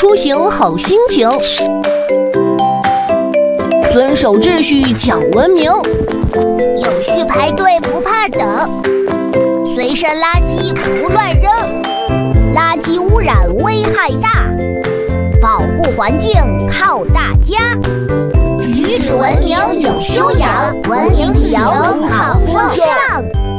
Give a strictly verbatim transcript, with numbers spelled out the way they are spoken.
出行好心情。遵守秩序讲文明， 有序排队不怕等，随身垃圾不乱扔，垃圾污染危害大，保护环境靠大家。举止文明有修养，文明旅游好风尚。